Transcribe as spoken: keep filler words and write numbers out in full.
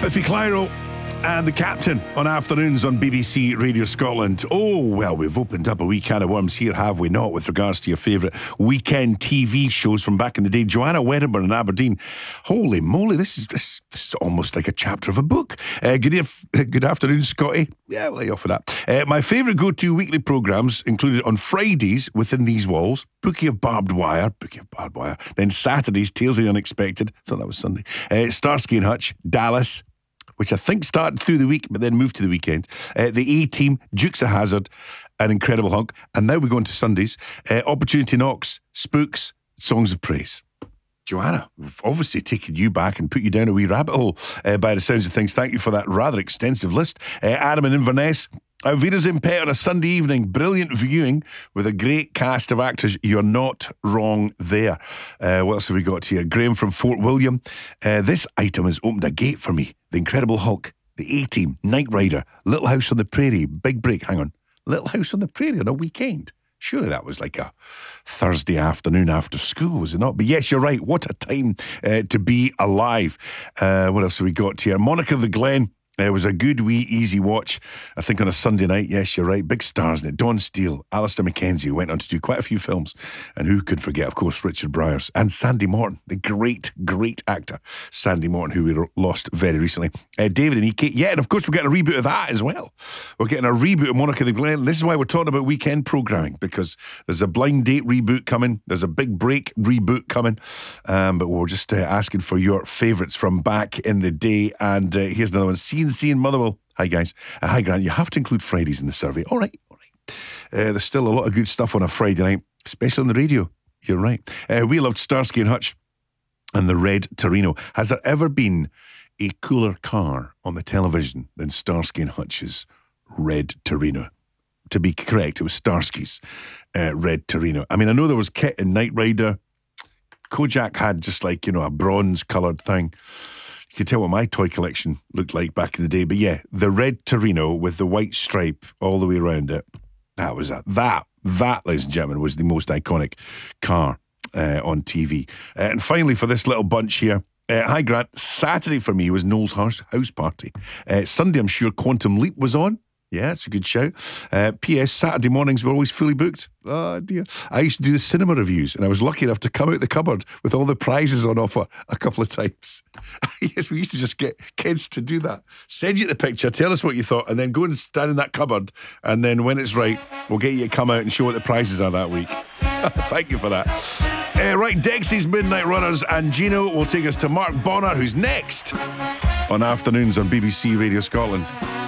Biffy Clyro and The Captain on afternoons on B B C Radio Scotland. Oh, well, we've opened up a wee can of worms here, have we not, with regards to your favourite weekend T V shows from back in the day. Joanna Wedderburn in Aberdeen. Holy moly, this is, this, this is almost like a chapter of a book. Uh, good, af- good afternoon, Scotty. Yeah, we'll lay off for that. Uh, my favourite go-to weekly programmes included on Fridays Within These Walls, Bookie of Barbed Wire, Bookie of Barbed Wire, then Saturdays, Tales of the Unexpected, I thought that was Sunday, uh, Starsky and Hutch, Dallas, which I think started through the week, but then moved to the weekend. Uh, the A-Team, Dukes of Hazzard, An Incredible Hulk. And now we go on to Sundays. Uh, Opportunity Knocks, Spooks, Songs of Praise. Joanna, we've obviously taken you back and put you down a wee rabbit hole uh, by the sounds of things. Thank you for that rather extensive list. Uh, Adam in Inverness. Alvira's in Pet on a Sunday evening. Brilliant viewing with a great cast of actors. You're not wrong there. Uh, what else have we got here? Graham from Fort William. Uh, this item has opened a gate for me. The Incredible Hulk, The A-Team, Knight Rider, Little House on the Prairie, Big Break. Hang on. Little House on the Prairie on a weekend. Surely that was like a Thursday afternoon after school, was it not? But yes, you're right. What a time uh, to be alive. Uh, what else have we got here? Monica the Glen. It was a good wee easy watch, I think, on a Sunday night. Yes, you're right. Big stars in it. Don Steele, Alistair Mackenzie, who went on to do quite a few films. And who could forget, of course, Richard Bryars. And Sandy Morton, the great, great actor. Sandy Morton, who we lost very recently. Uh, David and E K. Yeah, and of course, we're getting a reboot of that as well. We're getting a reboot of Monica the Glen. This is why we're talking about weekend programming, because there's a Blind Date reboot coming. There's a Big Break reboot coming. Um, but we're just uh, asking for your favourites from back in the day. And uh, here's another one. C N C in Motherwell. Hi, guys. Uh, hi, Grant. You have to include Fridays in the survey. All right, all right. Uh, there's still a lot of good stuff on a Friday night, especially on the radio. You're right. Uh, we loved Starsky and Hutch and the Red Torino. Has there ever been a cooler car on the television than Starsky and Hutch's Red Torino? To be correct, it was Starsky's uh, Red Torino. I mean, I know there was Kit and Knight Rider. Kojak had just like, you know, a bronze-coloured thing. You could tell what my toy collection looked like back in the day. But yeah, the Red Torino with the white stripe all the way around it. That was a, that, that, ladies and gentlemen, was the most iconic car uh, on T V. Uh, and finally, for this little bunch here, uh, hi Grant, Saturday for me was Noel's house, house party. Uh, Sunday, I'm sure Quantum Leap was on. Yeah, it's a good shout. Uh, P S Saturday mornings were always fully booked. Oh dear. I used to do the cinema reviews, and I was lucky enough to come out the cupboard with all the prizes on offer a couple of times. Yes, we used to just get kids to do that. Send you the picture, tell us what you thought, and then go and stand in that cupboard, and then when it's right, we'll get you to come out and show what the prizes are that week. Thank you for that. Uh, right, Dexy's Midnight Runners and Gino will take us to Mark Bonner, who's next on Afternoons on B B C Radio Scotland.